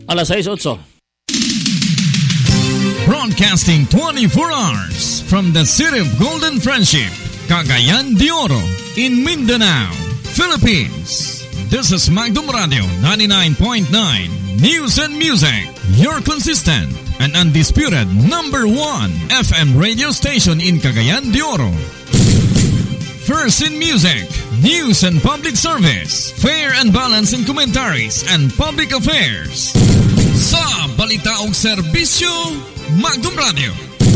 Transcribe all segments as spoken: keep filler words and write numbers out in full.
Alas sais otso. Broadcasting twenty-four hours from the city of Golden Friendship, Cagayan de Oro, in Mindanao, Philippines. This is Magdum Radio ninety-nine point nine News and Music, your consistent and undisputed number one F M radio station in Cagayan de Oro. First in music, news and public service, fair and balanced in commentaries and public affairs. Sa balita ug serbisyo, Magdum Radio.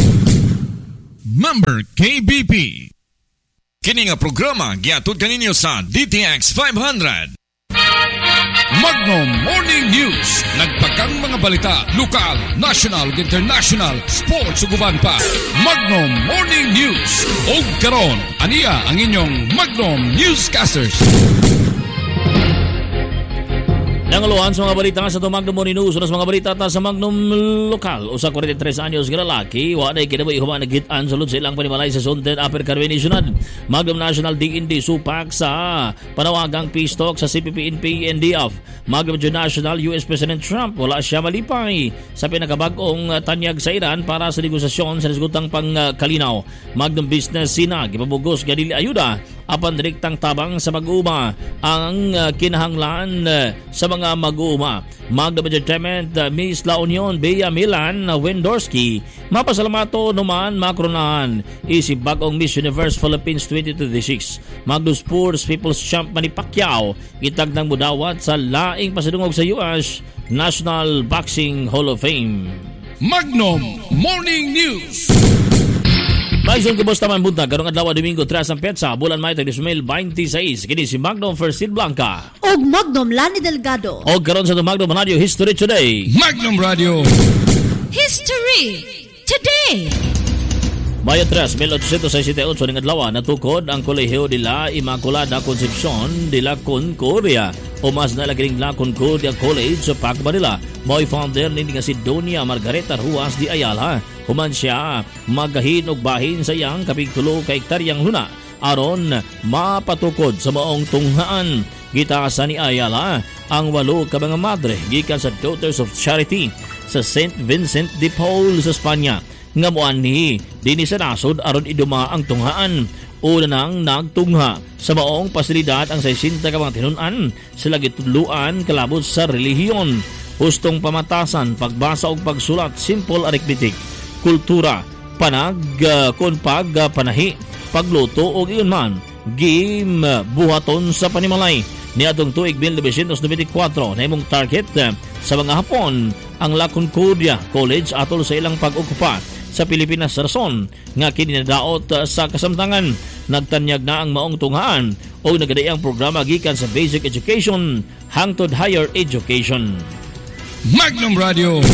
Member K B P. Kini nga programa giatud kaninyo sa D T X five hundred. Magnum Morning News. Nagpagang mga balita, lokal, national, international, sports ug uban pa. Magnum Morning News. Og karon, aniya ang inyong Magnum Newscasters. Nangaluhan sa mga balita sa itong Magnum Morning News. Unas mga balita ta sa Magnum Lokal. Usa forty-three anyos nga lalaki. Wala kinabuhi human nagitaan sulod sa ilang panimalay sa Sunten Upper Carmen National. Magnum National D N D supak sa panawagang peace talk sa C P P N P N D F. Magnum National U S President Trump wala siya malipay sa pinakabagong tanyag sa Iran para sa negosasyon sa nasgutang pangkalinaw. Magnum Business Sinag ipabugos gadili ayuda apan direktang tabang sa mag-uma ang uh, kinahanglan uh, sa mga mag-uma. Magnum Entertainment uh, Miss La Union Bea Milan uh, Wendorski mapasalamato numan makronahan isip bagong Miss Universe Philippines twenty twenty-six. Magnum Sports People's Champ Manny Pacquiao itag ng mudawat sa laing pasidungog sa U S National Boxing Hall of Fame. Magnum Morning News. Maison kumusta man buntag karong adlaw Domingo tres ang petsa bulan Mayo twenty twenty-six kini si Magnum First Seed Blanca og Magnum Lani Delgado og karon sa Magnum Radio History Today. Magnum Radio History Today. Mayo tres, eighteen sixty-eight ning adlaw natukod ang Kolehiyo de la Immaculada Concepcion de la Concordia o mas nalaging La Concordia College sa Pac, Manila. Mo'y founder nini nga si Doña Margareta Ruas de Ayala. Human siya magahin og bahin sa iyang kapigtulo ka hektaryang luna aron mapatukod sa maong tunghaan. Gitasan ni Ayala ang walo ka mga madre gikan sa Daughters of Charity sa Saint Vincent de Paul sa Espanya. Nga muanhi dinhi sa nasod aron iduma ang tunghaan. Una nang nagtungha sa maong pasilidad ang sesenta ka mga tinun-an sila gitudluan kalabot sa relihiyon, hustong pamatasan, pagbasa o pagsulat, simple arithmetic, kultura, panag uh, kon pag uh, panahi, pagluto o iyon man game uh, buhaton sa panimalay. Niadtong tuig nineteen ninety-four na imong target uh, sa mga Hapon ang La Concordia College atol sa ilang pag-okupa sa Pilipinas rason nga kininadaot uh, sa kasamtangan. Nagtanyag na ang maong tunghaan o nagadayang programa gikan sa basic education hangtod higher education. Magnum Radio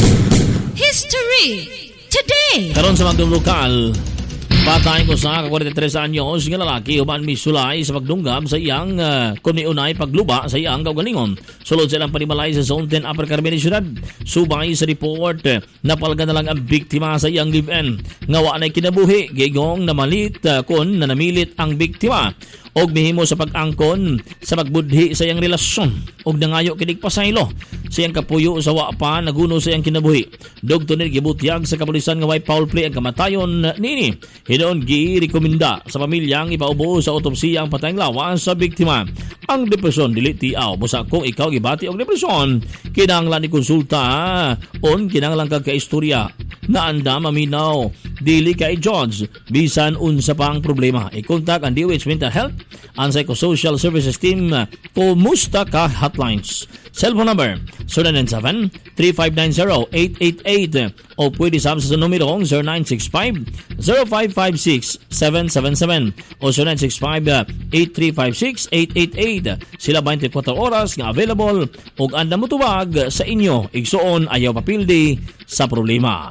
History Today. Karon sa Magnum Lokal, patayin ko sa forty-three anyos nga lalaki human misulay sa pagdunggam sa iyang uh, kuniunay pagluba sa iyang kaugalingon. Sulod sa ilang panimalay sa Zone ten Upper Carmen Ciudad. Subay sa report, uh, napalga na lang ang biktima sa iyang live-in. Nga wa na'y kinabuhi, gigong namalit uh, kun nanamilit ang biktima. Og mihimo sa pag-angkon sa pagbudhi sa iyang relasyon og nangayo kinig pasaylo sa iyang kapuyo sa wa pa naguno sa iyang kinabuhi. Dugto ni gibutyag sa kapulisan nga way foul play ang kamatayon nini. Hinon gi-rekomenda sa pamilyang ipaubo sa otopsiya ang patayng lawas sa biktima. Ang depresyon dili tiaw busa kung ikaw gibati og depresyon kinahanglan ni konsulta on kinahanglan kag kaistorya na anda maminaw dili kay judge bisan unsa pang problema. I-contact ang D O H Mental Health ang Psychosocial Services Team Kumusta Ka Hotlines. Cellphone number zero nine seven, three five nine zero, eight eight eight o pwede sa sa numerong zero nine six five, zero five five six, seven seven seven o zero nine six five, eight three five six, eight eight eight. Sila twenty-four oras nga available ug anda mo tuwag sa inyo igsuon ayaw papildi sa problema.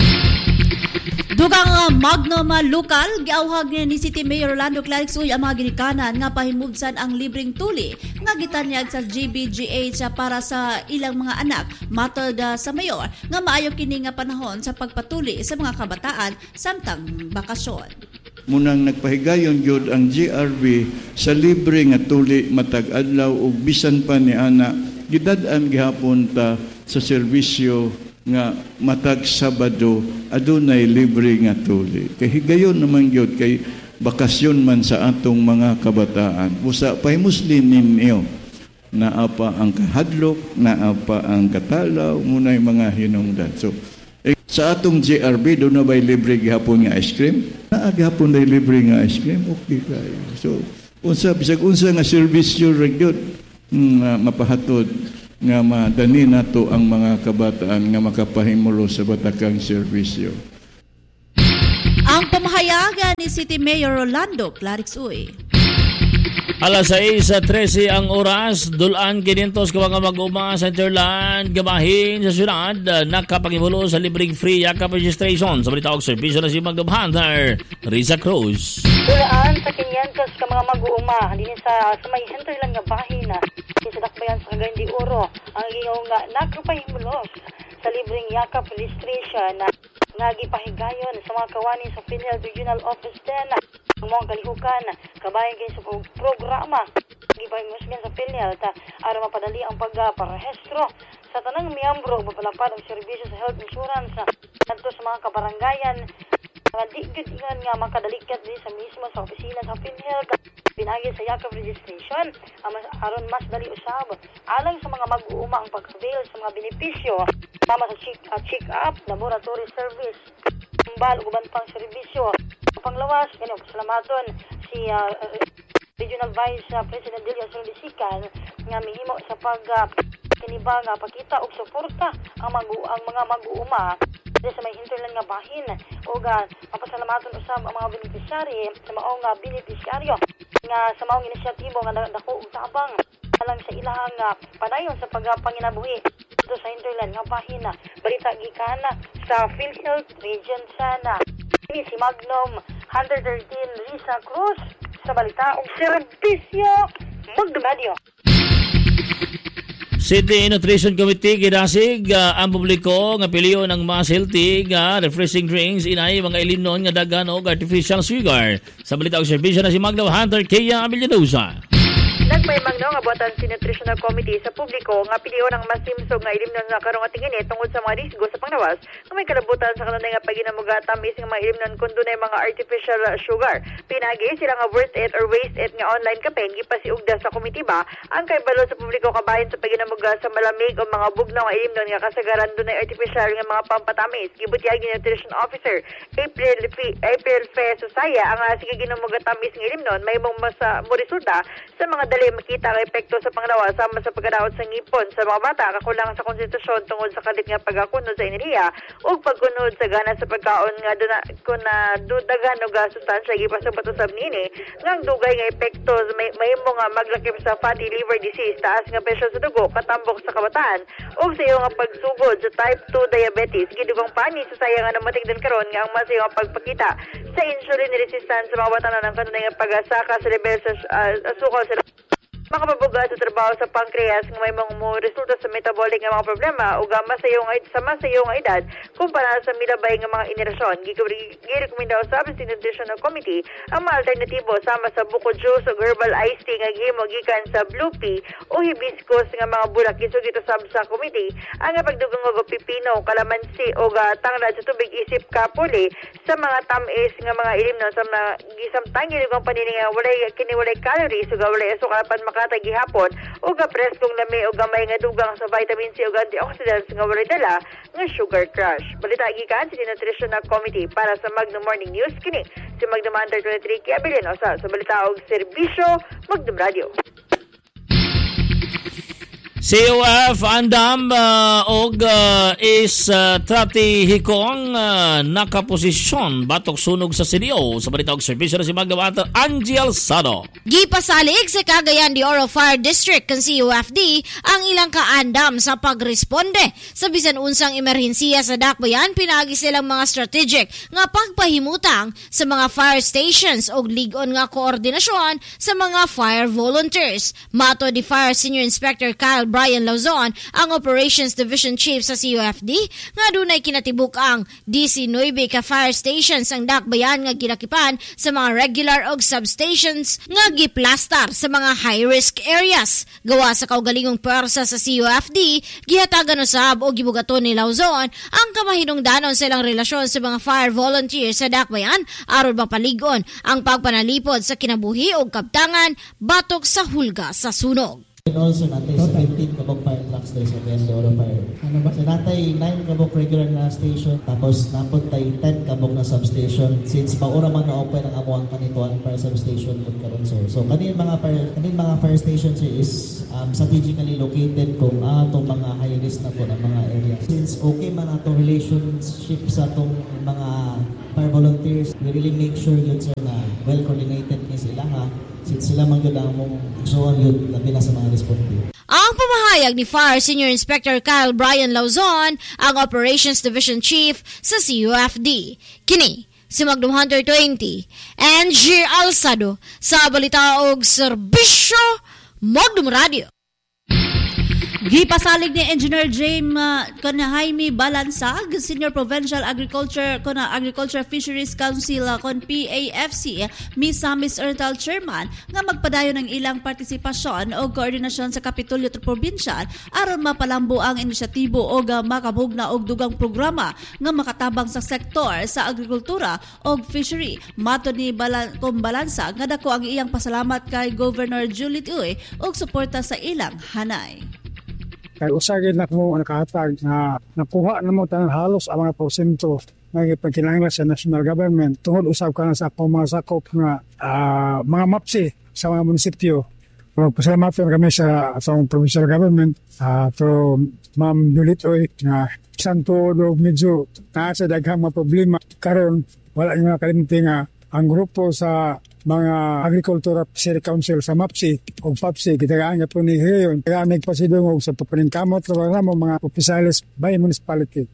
Dugang Magnum Lokal, giawhag ni City Mayor Orlando Clarix Uy ang mga ginikanan nga pahimugsan ang libreng tuli nga gitanyag sa G B G H para sa ilang mga anak matod sa mayor nga maayo kini nga panahon sa pagpatuli sa mga kabataan samtang bakasyon. Munang nagpahigayon gyud ang G R B sa libre nga tuli matag adlaw ug bisan pa ni ana gidad-an gihapon ta sa serbisyo nga matag Sabado adunay libre nga tuli. Kay higayon naman gyud kay bakasyon man sa atong mga kabataan. Usa pay Muslim ninyo na apa ang kahadlok, na apa ang katalaw, munay mga hinungdan. So eh, sa atong J R B doon na ba'y libre gihapon nga ice cream? Naa gihapon na libre nga ice cream? Okay kayo. So unsa bisag unsa nga serbisyo ra gyud nga mapahatod nga madani nato ang mga kabataan nga makapahimulo sa batakang serbisyo. Ang pamahayagan ni City Mayor Rolando Clarix Uy. Alas sais sa trese ang oras, dulaan kinintos ka mga mag-uma sa Interland, gabahin sa syudad, nakapangimulo sa libreng free yakap registration. Sa balita og servisyo na si Magdom Hunter, Riza Cruz. Dulaan sa kinyantos ka mga mag-uma, din sa, sa may Hinterland nga bahin na, sa dakbayan sa Cagayan de Oro, ang gingaw nga nakapahimulos sa libreng yakap registration na nga gipahigayon sa mga kawani sa PhilHealth Regional Office ten ang mga kalihukan kabayan kayo sa programa gipahimusgan sa PhilHealth aron mapadali ang pagparehistro sa tanang miyembro mapalapad ang serbisyo sa health insurance kadto sa mga kabarangayan nga di gud ingon nga makadalikat din sa mismo sa opisina sa PhilHealth pinagi sa yakap registration aron mas dali usab alang sa mga mag-uuma ang pag-avail sa mga benepisyo sama sa check, uh, check-up, laboratory service, bal uban pang serbisyo. Panglawas, kanya pasalamaton si uh, Regional Vice uh, President Delia Solisican nga mihimo sa pag uh, kinibang uh, pakita og suporta ang, mag- ang mga mag-uuma sa may Hinterland nga bahin o uh, mapasalamaton usab ang mga beneficiary sa maong uh, beneficiaryo nga sa maong inisyatibo nga dako og tabang alang sa ilahang uh, panayon sa pagpanginabuhi dito sa Hinterland nga bahin na balita gikana sa PhilHealth Region Sana. Ini si Magnum one thirteen Riza Cruz sa balita og serbisyo Magdom Radio. City Nutrition Committee gidasig uh, ang publiko nga piliyon ng mas healthy nga refreshing drinks inay mga ilinon nga dagan og artificial sugar. Sa balita og serbisyo na si Magdom Hunter Kaya Abilladosa. Nagpaymang no nga buhatan si Nutritional Committee sa publiko nga piliyon ang mas simsog nga ilimnon nga karong ating ini tungod sa mga risgo sa panglawas nga may kalabutan sa kanunay nga paginamuga tamis nga mga ilimnon kun dunay mga artificial sugar. Pinagi sila nga worth it or waste it nga online campaign gipasiugda sa komitiba ang kaibalo sa publiko kabahin sa paginamuga sa malamig o mga bugnaw nga ilimnon nga kasagaran dunay artificial nga mga pampatamis. Gibutiyag ni Nutrition Officer April F- April Fe Susaya ang uh, sige ginamuga tamis nga ilimnon may mong masa mo resulta sa mga dali makita ang epekto sa panglawas sama sa pagkadaot sa ngipon sa mga bata kakulang sa konsentrasyon tungod sa kalit nga pagkakunod sa enerhiya ug pagkunod sa gana sa pagkaon nga duna kun na dudagan og sustansya gipasabot usab nini nga dugay nga epekto may mahimo nga maglakip sa fatty liver disease taas nga presyon sa dugo katambok sa kabataan ug sa iyo nga pagsugod sa type two diabetes gidugang pani sa saya nga namatigdan karon nga ang masayo nga pagpakita sa insulin resistance sa mga bata ng kanunay nga pagasaka sa level sa uh, asukal sa makapabuga sa trabaho sa pancreas nga may mga mo resulta sa metabolic nga mga problema ug masayo nga sa masayo nga edad kumpara sa milabay nga mga inerasyon. Girekomenda usab sa Nutritional Committee ang mga alternatibo sama sa buko juice ug herbal iced tea nga gihimo gikan sa blue pea o hibiscus nga mga bulak isug ito sab sa committee ang pagdugong og pipino, kalamansi ug tanglad sa tubig isip kapuli sa mga tamis nga mga ilimnon sa mga gisamtang gidugang panini nga walay kini walay calories ug walay asukal maka matay gihapon ug preskong lami ug gamay nga dugang sa vitamin C ug antioxidants nga walay dala nga sugar crush. Balita gikan sa Nutritional Committee para sa Magnum Morning News kini si Magnum Hunter twenty-three Kiabilino sa sa balita og serbisyo Magnum Radio. C O F andam uh, og uh, is uh, tratihikong uh, nakaposisyon batok sunog sa C D O sa balita og serbisyo na si Magnum Hunter Angel Sado. Gipasalig sa Cagayan de Oro Fire District kan C O F D ang ilang kaandam sa pagresponde sa bisan unsang emerhensiya sa dakbayan pinagi silang mga strategic nga pagpahimutang sa mga fire stations og lig-on nga koordinasyon sa mga fire volunteers. Mato di Fire Senior Inspector Kyle Brian Lauzon, ang Operations Division Chief sa C U F D, nga dunay kinatibuk ang nineteen ka fire stations ang dakbayan nga ginakipan sa mga regular og substations nga giplastar sa mga high-risk areas. Gawa sa kaugalingong pwersa sa C U F D, gihatagan usab og gibugaton ni Lauzon ang kamahinungdanon sa ilang relasyon sa mga fire volunteers sa dakbayan aron mapaligon ang pagpanalipod sa kinabuhi o kabtangan batok sa hulga sa sunog. And also natay seventeen kabog fire trucks there sa Cagayan de Oro Fire. Ano ba? So natay nine kabog regular na station, tapos napod tay ten kabog na substation. Since paura man na-open ang amuang kanituan fire substation kung karon sir. So kanin mga fire, kanin mga fire stations is um, strategically located kung ah, itong mga high risk na po ng mga area. Since okay man atong relationship sa itong mga fire volunteers, we really make sure yun sir na well coordinated ni sila ha. Since sila man yun ang mong iksuan yun labi na sa mga responsible. Ang pamahayag ni Fire Senior Inspector Kyle Brian Lauzon, ang Operations Division Chief sa C U F D. Kini, si Magnum Hunter twenty, Angie Alsado, sa balita og serbisyo, Magnum Radio. Gipasalig ni Engineer James uh, kana Jaime Balansag, Senior Provincial Agriculture kana Agriculture Fisheries Council uh, kon P A F C, Miss Samis Ertal Chairman, nga magpadayon ng ilang partisipasyon o koordinasyon sa Kapitolyo Provincial aron mapalambo ang inisyatibo o uh, makabugna og dugang programa nga makatabang sa sektor sa agrikultura o fishery. Mato ni Balan- Balansag nga dako ang iyang pasalamat kay Governor Juliet Uy og suporta sa ilang hanay. Kay usagin na mo nakahatag na nakuha na mo tanang halos ang mga porsyento nga ipagkinahanglan sa national government tungod usab ka na sa akong mga sakop nga uh, mga mapsi sa mga munisipyo. Pasalamat kami sa atong provincial government uh, to Ma'am Juliet Uy nga santo do medyo naa sa daghang mga problema karon wala nga kalimti nga ang grupo sa mga Agricultural Fishery Council sa MAPSI o PAPSI, kitagaan nga po ni Hiyon, kaya nagpasidungog sa papaningkamot sa mga opisyalis by municipality.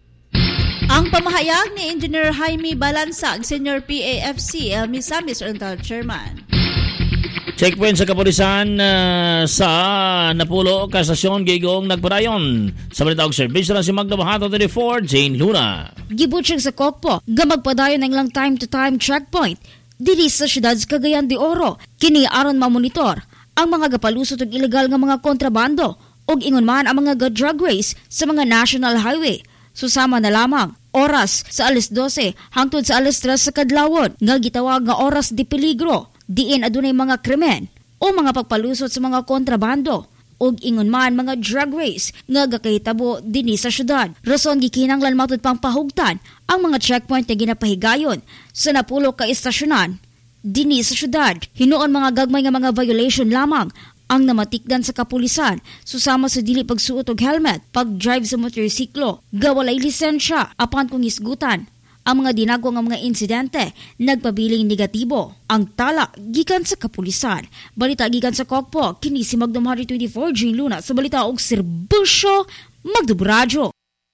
Ang pamahayag ni Engineer Jaime Balansag, Senior P A F C, uh, Miss Samis Ertal Chairman. Checkpoint sa kapulisan uh, sa Napulo, Kastasyon, Gigong, Nagpadayon. Sa balita og serbisyo na si Magda Bahato thirty-four, Jane Luna. Gibutsig sa Kokpo, gamagpadayon ng lang time-to-time checkpoint dili sa siyudad sa Cagayan de Oro. Kini aron mamonitor ang mga gapalusot og ilegal nga mga kontrabando og ingon man ang mga drug race sa mga national highway. Susama na lamang oras sa alas dose hangtod sa alas tres sa kadlawon nga gitawag nga oras di peligro diin adunay mga krimen o mga pagpalusot sa mga kontrabando og ingon man mga drug race nga gakahitabo dinhi sa syudad. Rason gikinahanglan matud pang pahugtan ang mga checkpoint na ginapahigayon sa napulo ka istasyonan dinhi sa syudad. Hinuon mga gagmay nga mga violation lamang ang namatikdan sa kapulisan, susama sa dili pagsuot og helmet, pag-drive sa motorsiklo, gawalay lisensya, apan kung isgutan. Ang mga dinagwa nga mga insidente nagpabiling negatibo. Ang tala gikan sa kapulisan. Balita gikan sa Kokpo, kini si Magdum Hari twenty-four, Jane Luna, sa balita og serbisyo, Magdum Radio.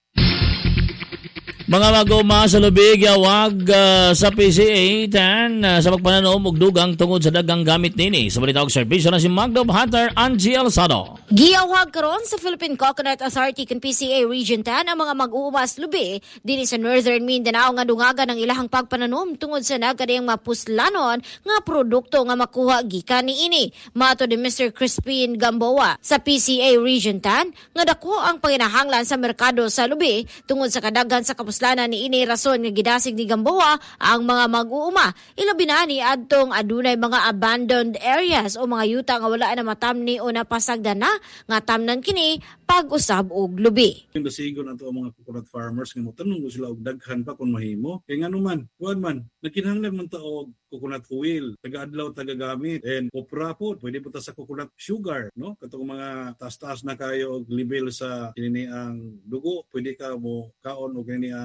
Mga maguma sa lubig, yawag uh, sa P C A ten uh, sa pagpananom og dugang tungod sa dagang gamit nini. Sa balita og serbisyo na si Magdob Hunter Angie Alsado. Giyawag karon sa Philippine Coconut Authority kan P C A Region ten ang mga mag-uumas lubi dinhi sa Northern Mindanao nga dungagan ang ilahang pagpananom tungod sa nagkadiyang mapuslanon nga produkto nga makuha gikan niini. Mato ni Mister Crispin Gamboa sa P C A Region ten nga dako ang panginahanglan sa merkado sa lubi tungod sa kadaghan sa kapuslanon ni ini rason nga gidasig ni Gamboa ang mga mag-uuma. Ilabi na ni adtong adunay mga abandoned areas o mga yuta nga wala na matamni o napasagdan na nga tamnan kini pag-usab og lubi. Yung dasigon ato ang mga coconut farmers nga motanong sila og daghan pa kun mahimo. Kay ngano man, kuan man, nakinahanglan man ta og coconut oil, taga-adlaw taga-gamit, and opra po, pwede po ta sa coconut sugar, no? Katong mga taas-taas na kayo og level sa kinini ang dugo, pwede ka mo kaon og kinini ang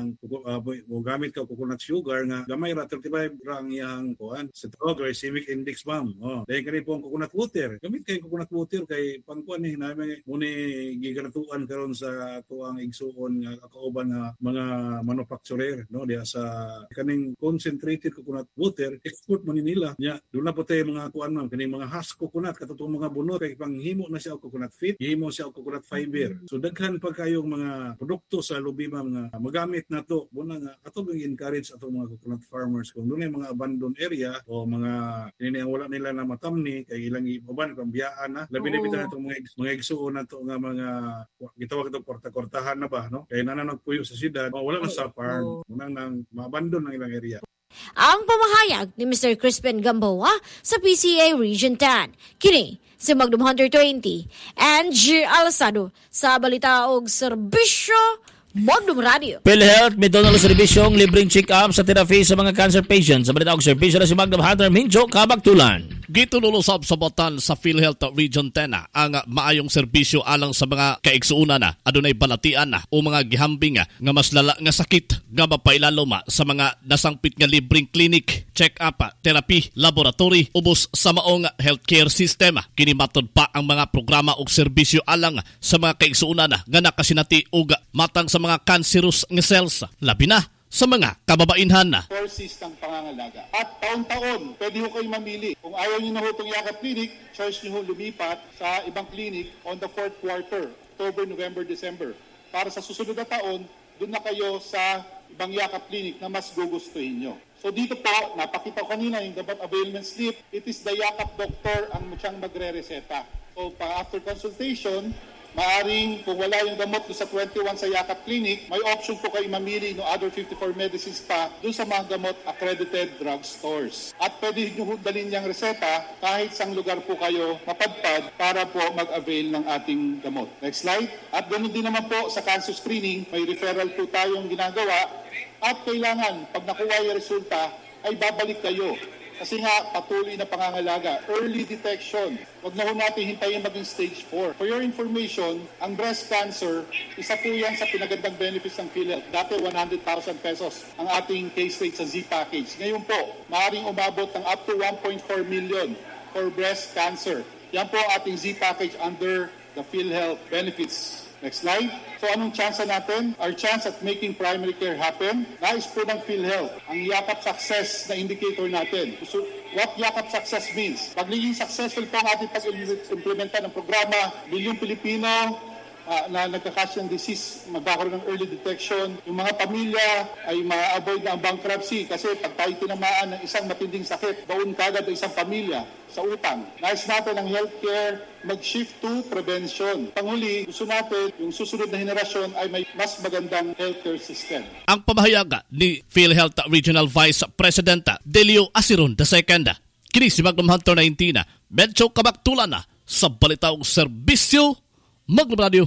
iyang uh, mo gamit ka coconut sugar nga gamay ra thirty-five ra ang iyang kuan sa tawag glycemic index ma'am. Oh, dahil kani po ang coconut water. Gamit kay coconut water kay pangkuan ni namin muni giganatuan karon sa tuang igsuon nga kauban nga mga manufacturer no diya sa kaning concentrated coconut water export man nila nya doon na po tayo mga kuan ma'am kaning mga husk coconut katutong mga bunot kay panghimo na siya og coconut feed himo siya og coconut fiber. So daghan pa kayong mga produkto sa lubi ma'am nga magamit nato muna nga ato ang encourage ato mga coconut farmers kung doon ay mga abandoned area o mga kini ang wala nila na matamni kay ilang ibaban pambiyaan na labi na bitan natong mga mga igsuon nato nga mga gitawag ito korta-kortahan na ba no kay nananag puyo sa siyudad wala na sa farm muna nang maabandon ang ilang area. Ang pamahayag ni Mister Crispin Gamboa sa P C A Region ten. Kini si Magnum Hunter twenty and G. Alsado sa balita og serbisyo Magnum Radio. PhilHealth may donal serbisyong libreng check-up sa therapy sa mga cancer patients. Sa balita og serbisyo na si Magnum Hunter Mincho Kabaktulan. Gitunulusab sa botan sa PhilHealth Region ten ang maayong serbisyo alang sa mga kaigsuuna na adunay balatian na o mga gihambing nga mas lala nga sakit nga mapailaloma sa mga nasangpit nga libreng clinic, check-up, therapy, laboratory ubos sa maong healthcare system. Kini matod pa ang mga programa og serbisyo alang sa mga kaigsuuna na nga nakasinati og matang sa mga cancerous nga cells labi na sa mga kababainhan na. Courses ng pangangalaga. At taon-taon, pwede ho kayo mamili. Kung ayaw nyo na ho itong Yakap Clinic, choice nyo ho lumipat sa ibang clinic on the fourth quarter, October, November, December. Para sa susunod na taon, doon na kayo sa ibang Yakap Clinic na mas gugustuhin nyo. So dito po, napakita ko kanina yung dapat availment slip. It is the Yakap doctor ang siyang magre-reseta. So pa after consultation, maaring kung wala yung gamot doon sa twenty-one sa Yakap Clinic, may option po kayo mamili ng other fifty-four medicines pa doon sa mga gamot accredited drug stores. At pwede nyo dalhin yung reseta kahit sang lugar po kayo mapadpad para po mag-avail ng ating gamot. Next slide. At ganoon din naman po sa cancer screening, may referral po tayong ginagawa at kailangan pag nakuha yung resulta ay babalik kayo. Kasi nga, patuloy na pangangalaga. Early detection. Huwag na ho natin hintayin maging stage four. For your information, ang breast cancer, isa po yan sa pinagandang benefits ng PhilHealth. Dati one hundred thousand pesos ang ating case rate sa Z-Package. Ngayon po, maaaring umabot ng up to one point four million for breast cancer. Yan po ang ating Z-Package under the PhilHealth benefits. Next slide. So anong chance natin? Our chance at making primary care happen, nais po ng PhilHealth. Ang Yakap Success na indicator natin. So what Yakap Success means? Pag naging successful po ang ating pag-implementa ng programa, milyong Pilipino uh, na nagkakasyang disease, magkakaroon ng early detection. Yung mga pamilya ay ma-avoid na ang bankruptcy kasi pag tayo tinamaan ng isang matinding sakit, baon kagad ang isang pamilya sa utang. Nais natin ang healthcare mag-shift to prevention. Panghuli, gusto natin yung susunod na henerasyon ay may mas magandang healthcare system. Ang pamahayaga ni PhilHealth Regional Vice President Delio Asiron the second. Kini si Magnum Hunter nineteen. Medyo kabaktulan na sa balita og serbisyo Magnum Radio.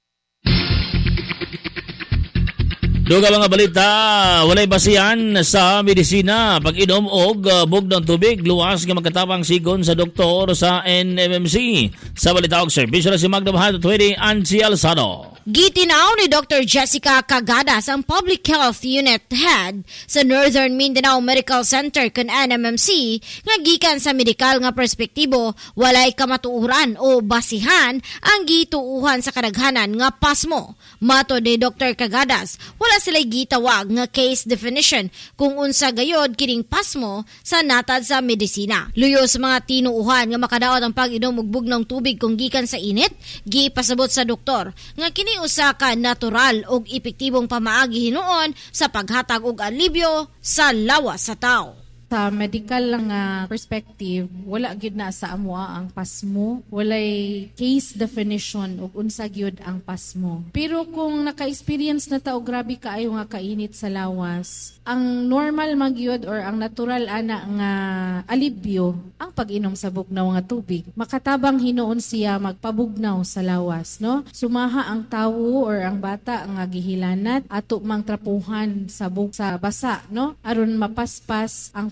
Duga mga balita, walay basihan sa medisina, pag-inom og uh, bug ng tubig, luwas nga magkatapang sigon sa doktor sa N M M C. Sa balita og serbisyo na si Magnum Hunter twenty, Angie Alsado. Gitinaw ni Doctor Jessica Cagadas ang Public Health Unit Head sa Northern Mindanao Medical Center kan N M M C nga gikan sa medikal nga perspektibo walay kamatuoran o basihan ang gituuhan sa kadaghanan nga pasmo. Mato ni Doctor Cagadas, wala sila gitawag nga case definition kung unsa gayod kining pasmo sa natad sa medisina. Luyo sa mga tinuuhan nga makadaot ang pag-inom og bugnong tubig kung gikan sa init, gipasabot sa doktor nga kini usa ka natural ug epektibong pamaagi hinuon sa paghatag og alibyo sa lawas sa tao. Sa medical lang nga perspective, wala gyud na sa amoa ang pasmo, walay case definition ug unsa gyud ang pasmo. Pero kung naka-experience na ta og grabe kaayo nga kainit sa lawas, ang normal magyud or ang natural ana nga alibyo ang pag-inom sa bugnaw nga tubig. Makatabang hinuon siya magpabugnaw sa lawas, no? Sumaha ang tawo or ang bata nga gihilanat ato mang trapuhan sa bug sa basa, no? Aron mapaspas ang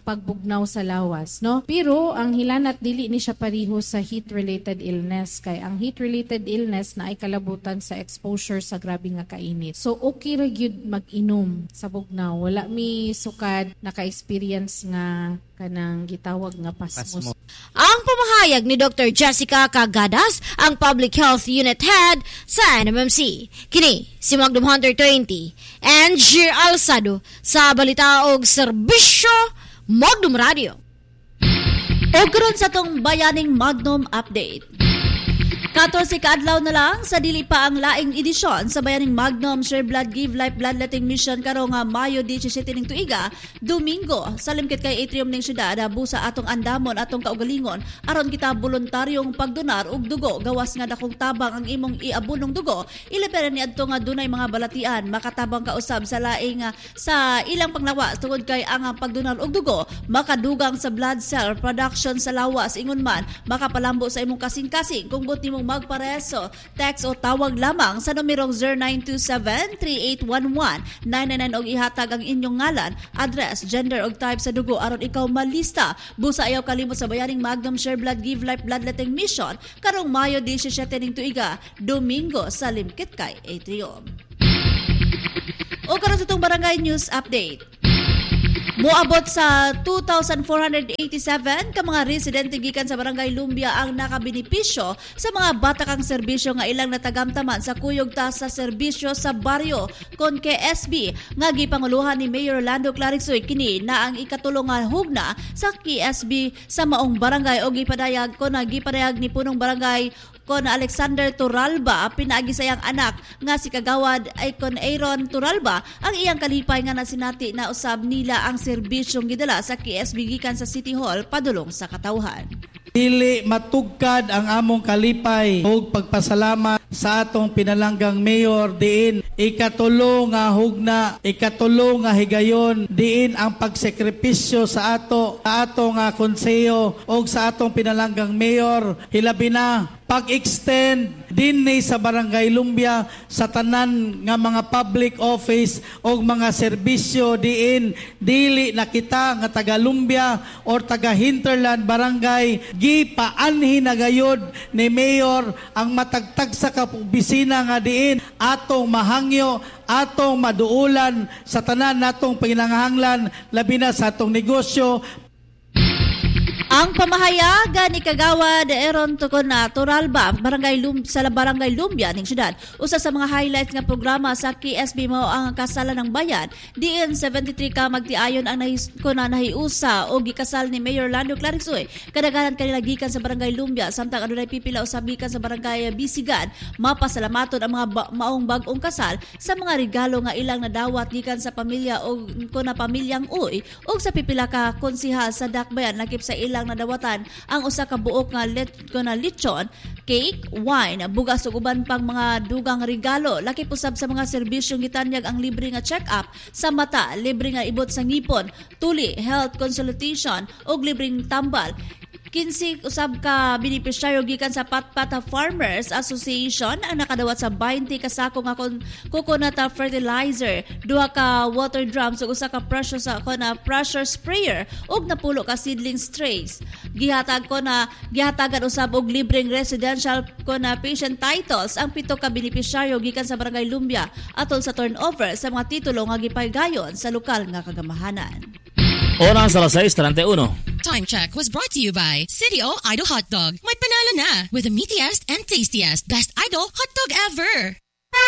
pagbugnaw sa lawas, no? Pero ang hilanat dili ni siya pariho sa heat-related illness kay ang heat-related illness na ay kalabutan sa exposure sa grabe nga kainit. So okay ra gyud mag-inom sa bugnaw. Wala mi sukad naka-experience nga kanang gitawag nga pasmos. Ang pamahayag ni Doctor Jessica Cagadas, ang Public Health Unit Head sa N M M C. Kini si Magnum Hunter twenty and Gir Alsado sa balita og serbisyo Magnum Radio. O karon sa tong bayaning Magnum Update. fourteen kaadlaw na lang sa dili pa ang laing edisyon sa bayaning Magnum Share Blood Give Life Bloodletting Mission karong nga Mayo seventeen ning tuiga, Domingo sa limkit kay atrium ning syudad busa atong andamon atong kaugalingon aron kita voluntaryong pagdonar og dugo gawas nga dakong tabang ang imong iabunong dugo ilipera ni adto nga dunay mga balatian makatabang ka usab sa laing sa ilang panglawas tungod kay ang pagdonar og dugo makadugang sa blood cell production sa lawas ingon man makapalambo sa imong kasing-kasing kung buti mong magpareso, text o tawag lamang sa numerong zero nine two seven, three eight one one, nine nine nine og ihatag ang inyong ngalan, address, gender og type sa dugo aron ikaw malista. Busa ayaw kalimot sa bayaning Magnum Share Blood Give Life Bloodletting Mission karong Mayo seventeen ning tuiga, Domingo sa limkit kay atrium. O karon sa itong Barangay News Update. Moabot sa two thousand four hundred eighty-seven ka mga residente gikan sa Barangay Lumbia ang nakabenepisyo sa mga batakang serbisyo nga ilang natagamtaman sa kuyog ta sa serbisyo sa baryo kon K S B nga gipanguluhan ni Mayor Orlando Clarixoy kini na ang ikatulong nga hugna sa K S B sa maong barangay o gipadayag kon gipadayag ni punong barangay kon Alexander Turalba pinaagi sa iyang anak nga si kagawad ay kon Aaron Turalba ang iyang kalipay nga nasinati na usab nila ang serbisyong gidala sa K S B gikan sa City Hall padulong sa katawhan. Dili matugkad ang among kalipay ug pagpasalamat sa atong pinalanggang mayor diin ikatulo nga hugna, ikatulo nga higayon diin ang pagsekripisyo sa ato sa ato nga konseyo ug sa atong pinalanggang mayor hilabi na pag-extend dinhi sa Barangay Lumbia sa tanan nga mga public office o mga serbisyo diin dili na kita nga taga Lumbia or taga Hinterland Barangay gipaanhi na gayud ni Mayor ang matagtag sa kabisina nga diin atong mahangyo atong maduulan sa tanan natong pinangahanglan labi na sa atong negosyo. Ang pamahayagan ni Kagawad Aaron Tocona Turalba Barangay Lum sa Barangay Lumbia ning syudad. Usa sa mga highlights nga programa sa K S B mao ang kasalan ng bayan. Diin seventy-three ka magtiayon ang nahis ko na nahiusa o gikasal ni Mayor Orlando Clarixoy. Kadaghanan kanila gikan sa Barangay Lumbia samtang adunay pipila usab gikan sa Barangay Bisigan. Mapasalamaton ang mga ba- maong bag-ong kasal sa mga regalo nga ilang nadawat gikan sa pamilya o kuna pamilyang Uy o sa pipila ka konsihal sa Dakbayan lakip sa ilang nadawatan ang usa ka buok nga let ko na lechon, cake, wine, bugas ug uban pang mga dugang regalo. Lakip usab sa mga serbisyong gitanyag ang libre nga check-up sa mata, libre nga ibot sa ngipon, tuli, health consultation ug libreng tambal. Kinsik usab ka beneficiaryo gikan sa Patpata Farmers Association ang nakadawat sa twenty ka sako nga coconut fertilizer, duha ka water drums ug usa ka pressure sa ko na pressure sprayer ug napulo ka seedlings trays. Gihatag ko na gihatagan usab og libreng residential ko na patient titles ang pito ka beneficiaryo gikan sa Barangay Lumbia atol sa turnover sa mga titulo nga gipaygayon sa lokal nga kagamahanan. Oras alas seis treinta-uno. Time check was brought to you by City O Idol Hot Dog. May panalo na with the meatiest and tastiest best Idol Hot Dog ever.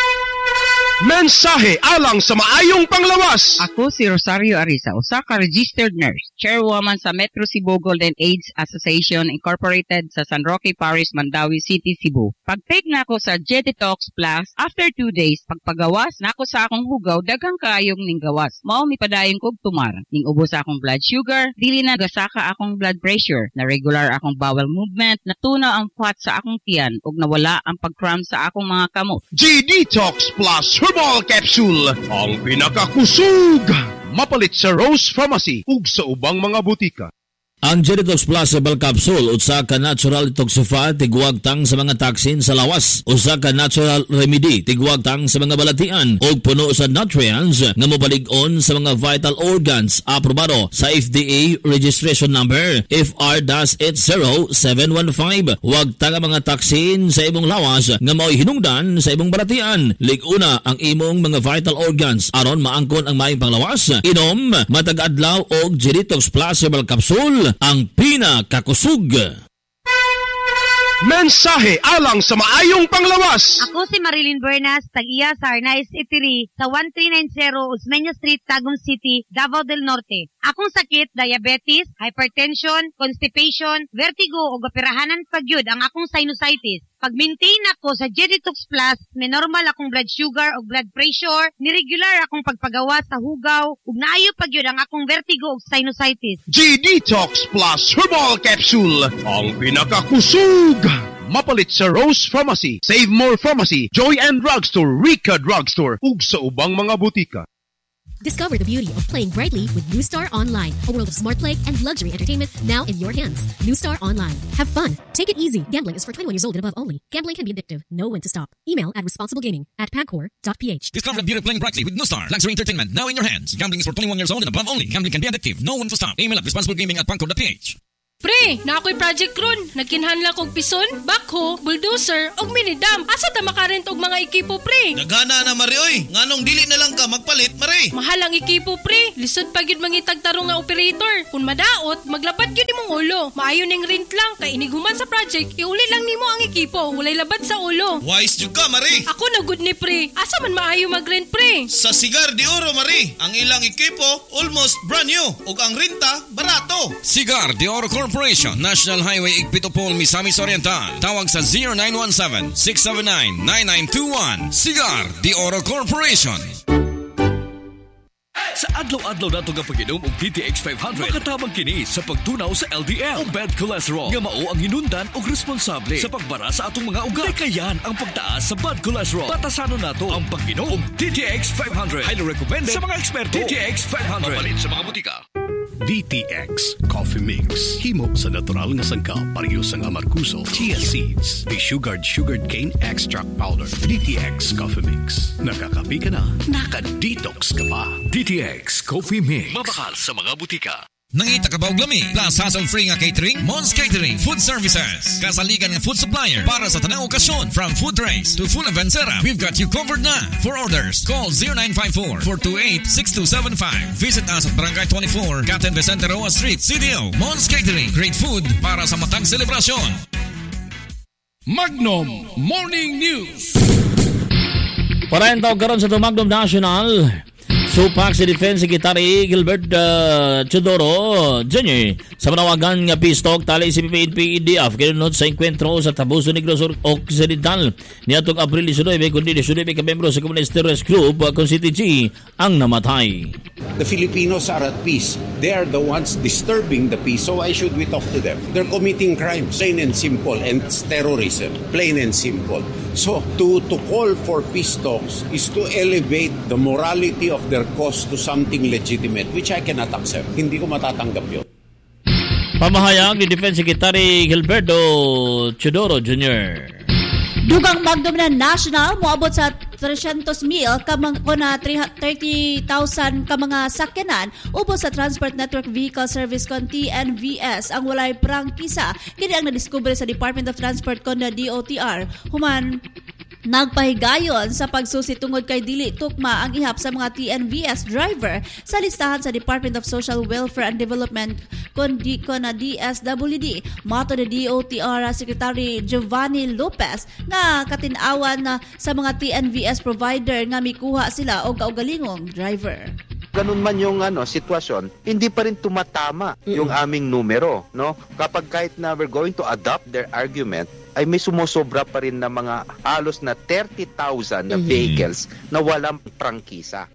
Mensahe alang sa maayong panglawas. Ako si Rosario Arisa, usa ka registered nurse, chairwoman sa Metro Cebu Golden AIDS Association Incorporated sa San Roque Parish, Mandawi City, Cebu. Pag-take na ako sa J-Detox Plus, after two days, pagpagawas na ako sa akong hugaw, daghang kaayong ning gawas. Mao mi padayon kog tumar. Ning ubos sa akong blood sugar, dili na gasaka akong blood pressure, na regular akong bowel movement, natunaw ang fat sa akong tiyan, ug nawala ang pag-cramp sa akong mga kamot. J-Detox Plus Herbal Capsule, ang pinakakusog. Mapalit sa Rose Pharmacy ug sa ubang mga butika. Ang Genetox Plus Herbal Capsule usa ka natural detoxifier tigwag tang sa mga toxin sa lawas, usa ka natural remedy tigwag tang sa mga balatian ug puno sa nutrients nga mobalig-on sa mga vital organs. Aprobado sa F D A registration number F R eight zero seven one five. Wag tang mga toxin sa imong lawas nga mao'y hinungdan sa imong balatian. Lig-una ang imong mga vital organs aron maangkon ang maayong panglawas. Inom matag adlaw og Genetox Plus Herbal Capsule, ang pinakakusog. Mensahe alang sa maayong panglawas. Ako si Marilyn Bernas, tag-iya sa Arnaiz Eatery sa one three nine zero Osmeña Street, Tagum City, Davao del Norte. Akong sakit, diabetes, hypertension, constipation, vertigo o gapirahanan pagyud ang akong sinusitis. Pag-maintain ako sa Genetox Plus, may normal akong blood sugar o blood pressure, niregular akong pagpagawa sa hugaw, ug naayo pagyud ang akong vertigo o sinusitis. Genetox Plus Herbal Capsule, ang pinakakusog. Mapalit sa Rose Pharmacy, Save More Pharmacy, Joy and Drugstore, Rica Drugstore, ug sa ubang mga butika. Discover the beauty of playing brightly with New Star Online, a world of smart play and luxury entertainment now in your hands. New Star Online. Have fun. Take it easy. Gambling is for twenty-one years old and above only. Gambling can be addictive. Know when to stop. Email at responsiblegaming at pancor dot p h. Discover the beauty of playing brightly with New Star. Luxury entertainment now in your hands. Gambling is for twenty-one years old and above only. Gambling can be addictive. Know when to stop. Email at responsiblegaming at pancor dot p h. Pre, na ako'y project ron. Nagkinhanla kong pison, backhoe, bulldozer, og minidam. Asa ta makarent og mga ekipo, pre? Nagana na, Mari, oy. Nganong dili na lang ka magpalit, Mari? Mahal ang ekipo, pre. Lisod pa gyud mangitag tarong nga operator. Kung madaot, maglabat gyud imong ulo. Maayo ning rent lang, kay iniguman sa project, iuli lang nimo ang ekipo. Walay labat sa ulo. Wise jud ka, Mari. Ako na good ni, pre. Asa man maayo mag-rent, pre? Sa Cigar de Oro, Mari. Ang ilang ekipo, almost brand new. Ug ang renta, barato. Cigar de Oro Corporation, National Highway Igpitopol, Misamis Oriental. Tawag sa zero nine one seven, six seven nine, nine nine two one. Cigar de Oro Corporation. Sa adlaw-adlaw nato nga pag-inom og D T X five hundred, makatabang kini sa pagtunaw sa L D L o bad cholesterol nga mao ang hinundan og responsable sa pagbara sa atong mga ugat. Kayan ang pagtaas sa bad cholesterol. Batasanon nato ang pag-inom og D T X five hundred. Highly recommended sa mga eksperto. D T X five hundred. Mapalit sa mga butika. D T X Coffee Mix. Himo sa natural nga sangkap pareho sang amarkuso, chia seeds, desugared sugared cane extract powder. D T X Coffee Mix. Nakakapi ka na, naka-detox ka pa. D T X Coffee Mix. Mabakal sa mga butika. Nangita ka ba og lami? Plus hassle-free nga catering? Mons Catering Food Services. Kasaligan nga food supplier para sa tanang okasyon. From food trays to full event setup, we've got you covered na. For orders, call zero nine five four, four two eight, six two seven five. Visit us at Barangay twenty-four, Captain Vicente Roa Street, C D O. Mons Catering. Great food para sa matang selebrasyon. Magnum Morning News. Parayan tawag karon sa Magnum National. Supak si Defense Secretary Gilbert uh, Chodoro Junior sa manawagan nga pistok tali si P N P E D F kinunod sa enkwentro sa Tabuso Negros Occidental niadtong Abril nineteen kundi nineteen ka membro sa Communist Terrorist Group uh, C T G ang namatay. The Filipinos are at peace. They are the ones disturbing the peace. So why should we talk to them? They're committing crimes, plain and simple, and it's terrorism, plain and simple. So to, to call for peace talks is to elevate the morality of their cause to something legitimate, which I cannot accept. Hindi ko matatanggap yun. Pamahayag ni Defense Secretary Gilberto Chodoro Junior Dugang Magnum na National moabot sa three hundred mil kamang na thirty thousand ka mga sakyanan ubos sa Transport Network Vehicle Service kon T N V S ang walay prangkisa kini ang nadiskubre sa Department of Transport kon na D O T R human nagpahigayon sa pagsusi tungod kay dili tukma ang ihap sa mga T N V S driver sa listahan sa Department of Social Welfare and Development kon di kon na D S W D. Mato ni D O T R Secretary Giovanni Lopez nga katin-awan na sa mga T N V S provider nga mikuha sila og kaugalingong driver. Ganun man yung ano sitwasyon, hindi pa rin tumatama mm-hmm. yung aming numero, no? Kapag kahit na we're going to adopt their argument, ay may sumusobra pa rin na mga halos na thirty thousand na mm-hmm. vehicles na walang prangkisa.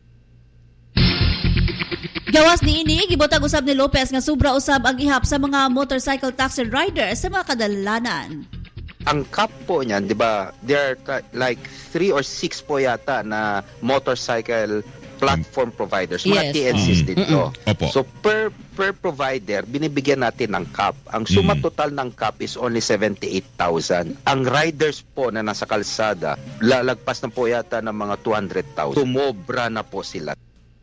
Gawas ni ini, gibotag usab ni Lopez nga sobra usab ang ihap sa mga motorcycle taxi riders sa mga kadalanan. Ang cap po niyan, di ba, there are like three or six po yata na motorcycle platform providers, mga yes. T N Cs dito. Mm-mm. So per per provider, binibigyan natin ng cap. Ang suma Mm. total ng cap is only seventy-eight thousand. Ang riders po na nasa kalsada, lalagpas na po yata ng mga two hundred thousand. Tumobra na po sila.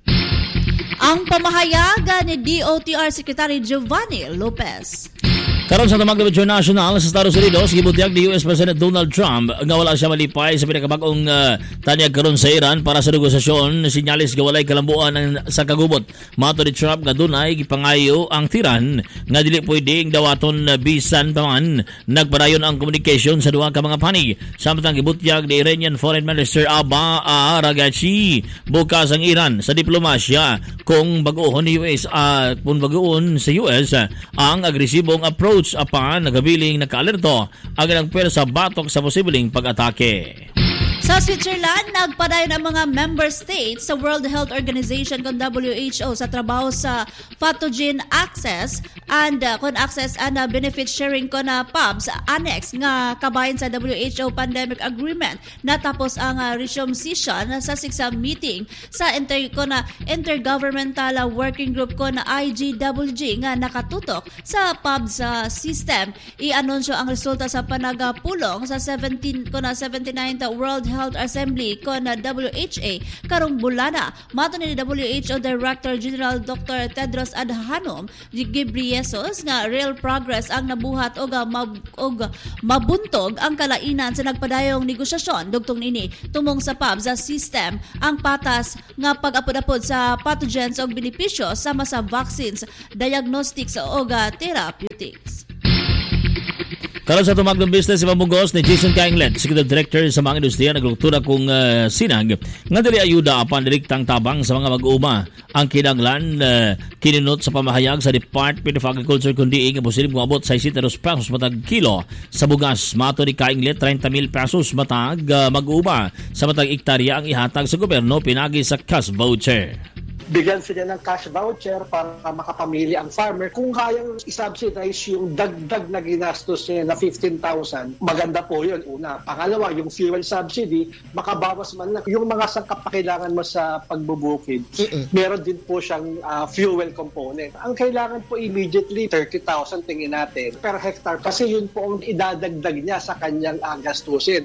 Ang pamahayagan ni D O T R Secretary Giovanni Lopez. Karon sa tamang Debate National sa Estados Unidos, gibutiyag ni U S President Donald Trump nga wala siya malipay sa pinakabag-ong uh, tanyag karon sa Iran para sa negosasyon. Sinyalis nga walay kalambuan ng, sa kagubot. Mato ni Trump nga dunay gipangayo ang tiran nga dili pwedeng dawaton uh, bisan pa man nagpadayon ang communication sa duha ka mga panig. Samtang gibutiyag ni Iranian Foreign Minister Abba Araghchi bukas ang Iran sa diplomasya kung baguhon ni U S uh, kung baguhon sa U S uh, ang agresibong approach apan nagabiling nakaalerto ang ilang pwersa batok sa posibleng pag-atake. Sa Switzerland, nagpadayon ang mga member states sa World Health Organization kung W H O sa trabaho sa pathogen access and uh, kon access and uh, benefit sharing kon uh, P U B S annex nga kabahin sa W H O pandemic agreement. Natapos ang uh, resume session sa sixth meeting sa inter kon uh, intergovernmental uh, working group kon uh, I G W G nga nakatutok sa P U B S uh, system. I-anunsyo ang resulta sa panagapulong sa seventeen kon uh, seventy-ninth World Health Assembly kon na W H A karong bulana. Mato ni W H O Director General Doctor Tedros Adhanom Ghebreyesus nga real progress ang nabuhat og mab, og mabuntog ang kalainan sa nagpadayong negosasyon dugtong nini tumong sa P U B S system ang patas nga pag-apod-apod sa pathogens og benepisyo sama sa vaccines, diagnostics ug therapeutics. Karon sa tumagdong business sa pamugos ni Jason Kainglet, Executive Director sa mga industriya naglutura kung uh, sinag nga dili ayuda apan direktang tabang sa mga mag-uuma. Ang kinanglan uh, kininot sa pamahayag sa Department of Agriculture kundi nga posibleng moabot sa sixty pesos matag kilo sa bugas. Mato ni Kainglet thirty mil pesos matag uh, mag-uuma sa matag ektarya ang ihatag sa gobyerno pinagi sa cash voucher. Bigyan sila ng cash voucher para makapamili ang farmer. Kung kayang isubsidize yung dagdag na ginastos niya na fifteen thousand, maganda po yun, una. Pangalawa, yung fuel subsidy, makabawas man lang. Yung mga sangkap na kailangan mo sa pagbubukid, Mm-mm. meron din po siyang uh, fuel component. Ang kailangan po immediately, thirty thousand tingin natin per hectare kasi yun po ang idadagdag niya sa kanyang uh, gastusin.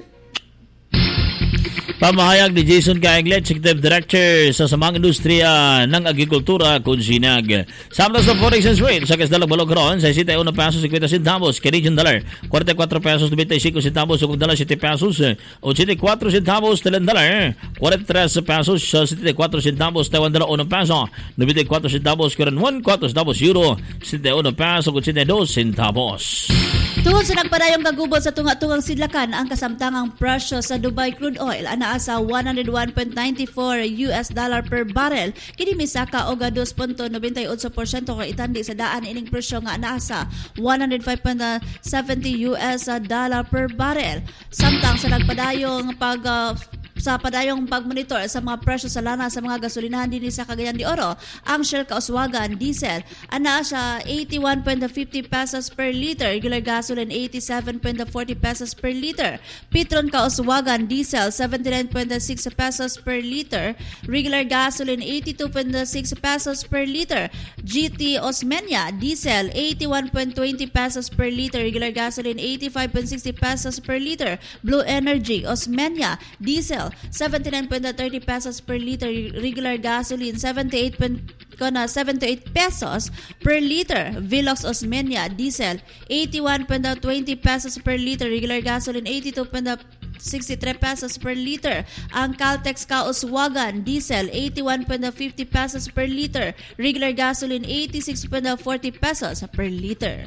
Pamahayag ni Jason Kainglet, Executive Director sa Samang Industriya ng Agrikultura, Kunsinag. Samtang sa foreign exchange rate, sa kasdalang balog ron, sa sixty-one pesos fifty centavos, Canadian dollar, forty-four pesos ninety-five centavos, ug dollar seventy pesos, eighty-four centavos, Thailand dollar, forty-three pesos, seventy-four centavos, Taiwan dollar, one peso, ninety-four centavos, Korean won, four centavos, euro, seventy-one pesos, seventy-two centavos. Tungod sa nagpadayong kagubot sa tunga-tungang sidlakan, ang kasamtangang presyo sa Dubai crude oil anaa sa one oh one point nine four U S dollar per barrel. Kini misaka og two point nine eight percent kay itandi sa daan ining presyo nga anaa sa one oh five point seven zero U S dollar per barrel. Samtang sa nagpadayong pag uh, sa padayong pagmonitor sa mga presyo sa lana sa mga gasolinahan dinhi sa Cagayan de Oro, ang Shell Kauswagan diesel ana sa eighty-one point five zero pesos per liter, regular gasoline eighty-seven point four zero pesos per liter, Petron Kauswagan diesel seventy-nine point six pesos per liter, regular gasoline eighty-two point six pesos per liter, G T Osmeña diesel eighty-one point two zero pesos per liter, regular gasoline eighty-five point six zero pesos per liter, Blue Energy Osmeña diesel seventy-nine point three zero pesos per liter, regular gasoline seventy-eight point seventy-eight pesos per liter, Velox Osmeña diesel eighty-one point two zero pesos per liter, regular gasoline eighty-two point sixty-three pesos per liter. Ang Caltex Kauswagan diesel eighty-one point five zero pesos per liter, regular gasoline eighty-six point four zero pesos per liter.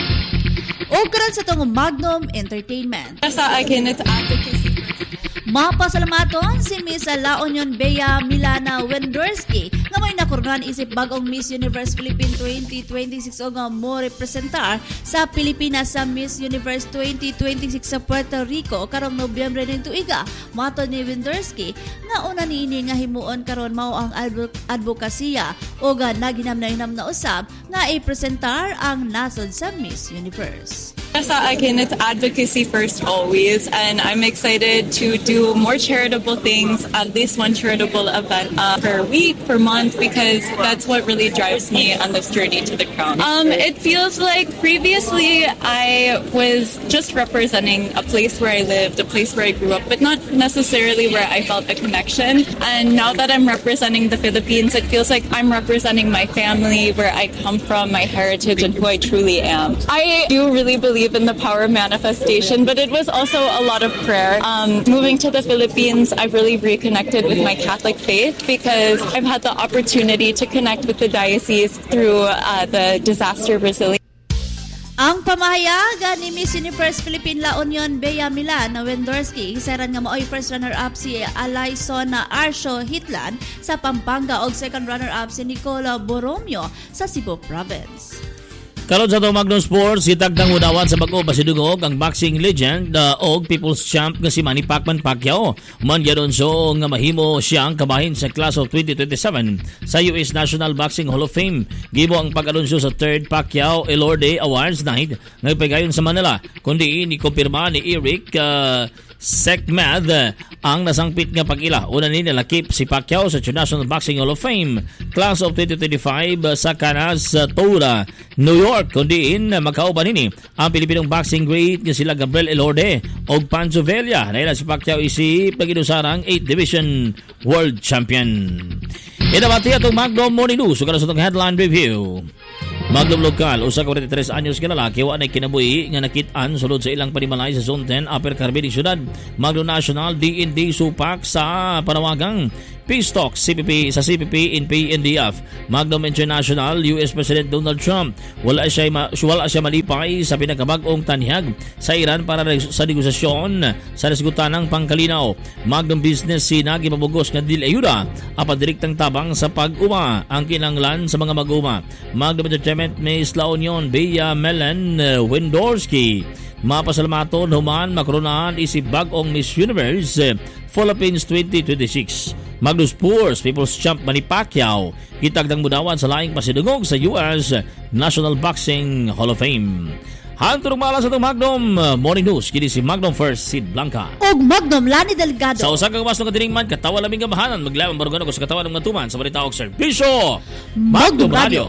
O karon sa tong Magnum Entertainment. Sa akin, it's advocacy. Mapasalamaton si Miss La Union Bea Milana Wendorsky nga may nakurunan isip bagong Miss Universe Philippines twenty twenty-six o nga mo representar sa Pilipinas sa Miss Universe twenty twenty-six sa Puerto Rico karong Nobyembre ng tuiga. Mato ni Wendorsky nga una niini nga himuon karon mao ang advokasya o nga naginam na inam na usab nga i-presentar ang nasod sa Miss Universe. Sa akin, it's advocacy first always, and I'm excited to do more charitable things, at least one charitable event uh, per week, per month, because that's what really drives me on this journey to the crown. Um, it feels like previously I was just representing a place where I lived, a place where I grew up, but not necessarily where I felt a connection. And now that I'm representing the Philippines, it feels like I'm representing my family, where I come from, my heritage, and who I truly am. I do really believe in the power of manifestation, but it was also a lot of prayer. Um, moving to the Philippines, I've really reconnected with my Catholic faith because I've had the opportunity to connect with the diocese through uh, the disaster resilience. Ang pamahayagan ni Miss Universe Philippine La Union Bea Milan na Wendorsky, isaran nga maoy first runner-up si Alayson Arcio Hitlan sa Pampanga og second runner-up si Nicola Borromeo sa Cebu Province. Karon sa itong Magnum Sports, itagdang udawan sa bago basidugog ang boxing legend uh, og people's champ nga si Manny Pacman Pacquiao. Man gyaron so nga mahimo siyang kabahin sa class of twenty twenty-seven sa U S National Boxing Hall of Fame. Gibo ang pag-anunsyo sa third Pacquiao Elorde Awards Night nga pagayon sa Manila, kundi ni kumpirma ni Eric uh, Sekmad ang nasangpit nga pag-ila. Una ni nalakip si Pacquiao sa International Boxing Hall of Fame class of twenty twenty-five sa Canastota, New York, kundiin magkauban nini ang Pilipinong boxing great nga sila Gabriel Elorde og Pancho Villa. Naila si Pacquiao isip nagidusarang eighth Division World Champion. Inabati atong Magnum Morning News sugara sa itong headline review. Magnum Local, usa ka forty-three anyos ka lalaki wa nay kinabuhi nga nakit-an sulod sa ilang panimalay sa Zone ten Upper Carmen Ciudad. Magnum National D N D supak sa panawagang Peace Talks C P P sa C P P in P N D F. Magnum International, U S President Donald Trump wala siya ma, wala siya malipay sa pinakabag-ong tanihag sa Iran para sa negosasyon sa nasgutanang pangkalinaw. Magnum Business sinagi mabugos nga dili ayuda apan direktang tabang sa pag-uma ang kinanglan sa mga mag-uma. Magnum Entertainment Miss La Union Bea Melen Wendorsky mapasalamaton human makronahan isip bag-ong Miss Universe Philippines twenty twenty-six. Magnum Sports, People's Champ Manny Pacquiao kitagdang mudawan sa laing pasidungog sa U S National Boxing Hall of Fame. Hantulong mala sa itong Magnum Morning News, kini si Magnum First Sid Blanca og Magnum Lani Delgado. Sa usa ka gawas ng katining man katawa laming gamahanan maglaban barugan ko sa katawan ng ngatuman sa balita og serbisyo Magnum Radio.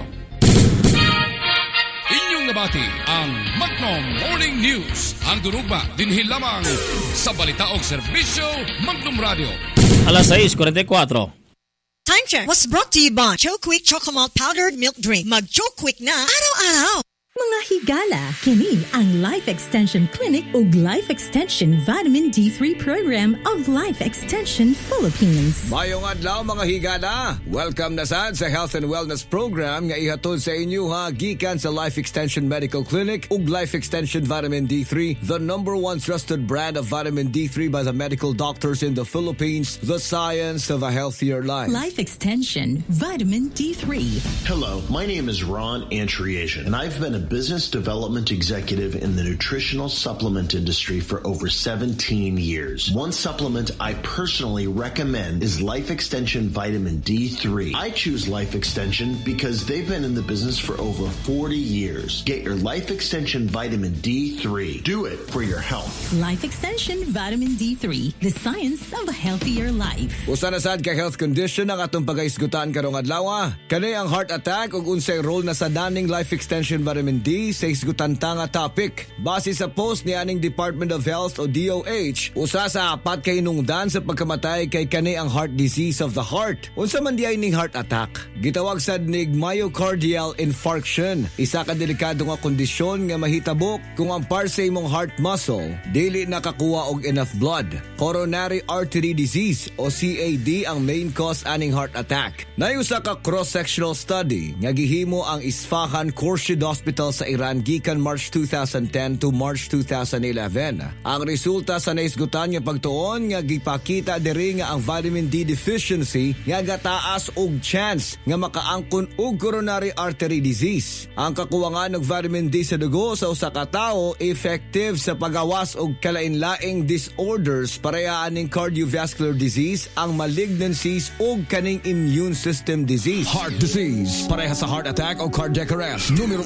Inyong nabati ang Magnum Morning News. Ang durugba dinhi lamang sa balita og serbisyo Magnum Radio. Alas six forty-four. Time check was brought to you by Joe Quick Chocomalt Powdered Milk Drink. Mag Joe Quick na araw-araw. Mga higala, kini ang Life Extension Clinic ug Life Extension Vitamin D three Program of Life Extension Philippines. Mayong adlaw mga higala. Welcome na sad sa Health and Wellness Program nga ihatod sa inyo ha gikan sa Life Extension Medical Clinic ug Life Extension Vitamin D three, the number one trusted brand of vitamin D three by the medical doctors in the Philippines, the science of a healthier life. Life Extension Vitamin D three. Hello, my name is Ron Antriasian, and I've been a business development executive in the nutritional supplement industry for over seventeen years. One supplement I personally recommend is Life Extension Vitamin D three. I choose Life Extension because they've been in the business for over forty years. Get your Life Extension Vitamin D three. Do it for your health. Life Extension Vitamin D three, the science of a healthier life. Usa na sad ka health condition ang atong pagaisgutan karong adlaw. Kani ang heart attack ug unsay role na sa daning Life Extension Vitamin D sa isgutanta nga topic. Base sa post ni aning Department of Health o D O H, usa sa apat kay hinungdan sa pagkamatay kay kani ang heart disease of the heart. Unsa man diay ning heart attack? Gitawag sad nig myocardial infarction. Isa ka delikado nga kondisyon nga mahitabo kung ang par sa imong heart muscle dili nakakuha og enough blood. Coronary artery disease o C A D ang main cause aning heart attack. Nayusa ka cross-sectional study nga gihimo ang Isfahan Khurshid Hospital sa Iran gikan March twenty ten to March twenty eleven. Ang resulta sa naisgutan nga pagtuon nga gipakita diri nga ang vitamin D deficiency nga gataas og chance nga makaangkon og coronary artery disease. Ang kakuwangan ng vitamin D sa dugo sa usa ka tawo effective sa pagawas og kalain-laing disorders parehas ning cardiovascular disease, ang malignancies ug kaning immune system disease. Heart disease, pareha sa heart attack o cardiac arrest. Numero uno nga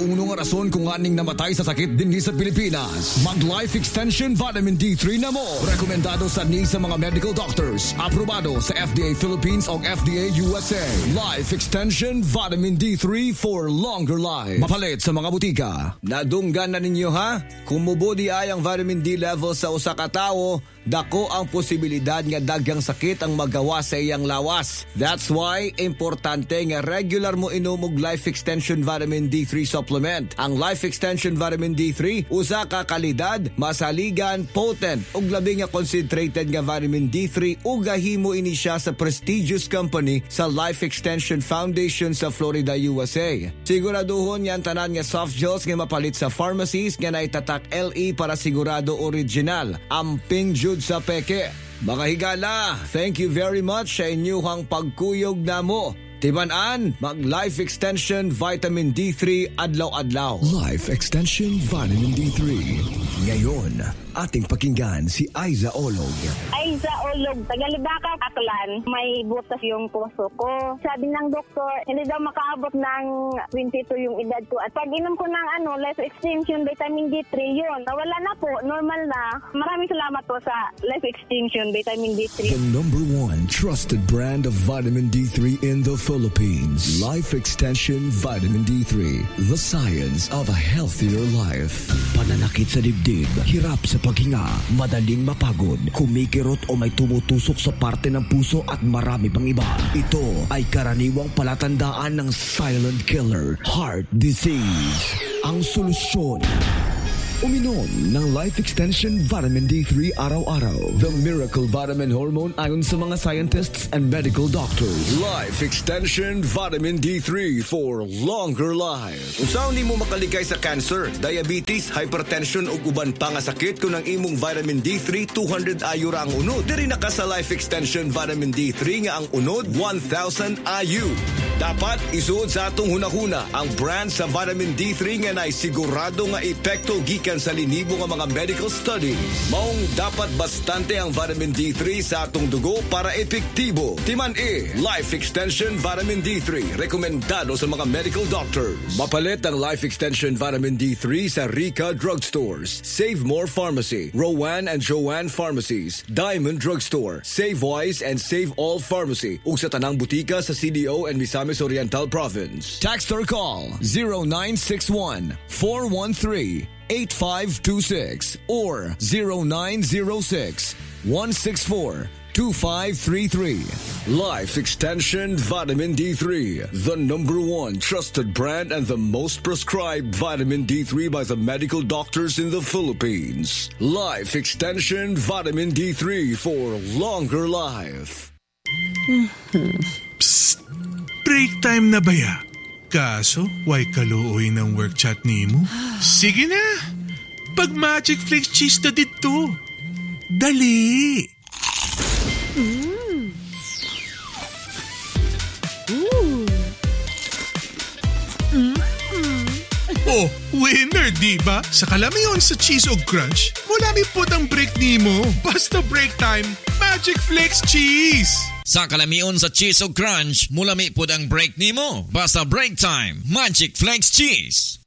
rason kung aning namatay sa sakit din sa Pilipinas. Mag Life Extension Vitamin D three na mo. Rekomendado sa ni sa mga medical doctors. Aprobado sa F D A Philippines o F D A U S A. Life Extension Vitamin D three for longer life. Mapalit sa mga butika. Nadunggan na ninyo ha? Kung mubudi ay ang vitamin D level sa usa ka tawo, dako ang posibilidad nga daghang sakit ang magawa sa iyang lawas. That's why importante nga regular mo inom og Life Extension Vitamin D three supplement. Ang Life Extension Vitamin D three usa ka kalidad, masaligan, potent ug labi nga concentrated nga vitamin D three ug gahimo ini siya sa prestigious company sa Life Extension Foundation sa Florida, U S A. Siguraduhon yan tanan nga soft gels nga mapalit sa pharmacies nga naitatak L E para sigurado original. Amping sa peke. Mga higala, thank you very much sa inyong pagkuyog na mo. Tibanan, mag Life Extension Vitamin D three adlaw-adlaw. Life Extension Vitamin D three. Ngayon, ating pakinggan si Aiza Olog. Aiza Olog, Tagalibaka, Aklan. May butas yung puso ko. Sabi ng doktor, hindi daw makaabot ng twenty-two yung edad ko. At pag inom ko ng ano, Life Extension Vitamin D three, yun. Wala na po, normal na. Maraming salamat po sa Life Extension Vitamin D three. The number one trusted brand of vitamin D three in the Philippines. Life Extension Vitamin D three. The science of a healthier life. Pananakit sa dibdib, hirap sa paghinga, madaling mapagod, kumikirot o may tumutusok sa parte ng puso at marami pang iba. Ito ay karaniwang palatandaan ng silent killer, heart disease. Ang solusyon, uminom ng Life Extension Vitamin D three araw-araw. The miracle vitamin hormone ayon sa mga scientists and medical doctors. Life Extension Vitamin D three for longer life. Usaw ni mo makaligay sa cancer, diabetes, hypertension o uban pa nga sakit kung ang imong vitamin D three two hundred I U ra ang unod. Diri na ka sa Life Extension Vitamin D three nga ang unod one thousand I U. Dapat isuod sa atong hunahuna ang brand sa vitamin D three nga nay sigurado nga epekto gikan sa linibo nga mga medical studies. Maong dapat bastante ang vitamin D three sa atong dugo para epektibo. Timan E, Life Extension Vitamin D three. Rekomendado sa mga medical doctors. Mapalit ang Life Extension Vitamin D three sa Rica Drugstores, Save More Pharmacy, Rowan and Joanne Pharmacies, Diamond Drugstore, Save Wise and Save All Pharmacy ug sa tanang butika sa C D O and Misamis Oriental Province. Text or call zero nine six one, four one three, eight five two six or zero nine zero six, one six four, two five three three. Life Extension Vitamin D three, the number one trusted brand and the most prescribed vitamin D three by the medical doctors in the Philippines. Life Extension Vitamin D three for longer life. Psst! Break time na ba ya? Kaso, why kaluoy ng work chat ni mo? Sige na! Pag Magic Flakes cheese na dito. Dali! Mm. Ooh. Mm-mm. Oh, winner, diba? Sa kalamiyon sa cheese o crunch, mulami po ang break ni mo. Basta break time, Magic Flakes cheese! Sa kalamion sa cheese o crunch, mulami po ang break nimo. Basta break time, Magic Flakes cheese.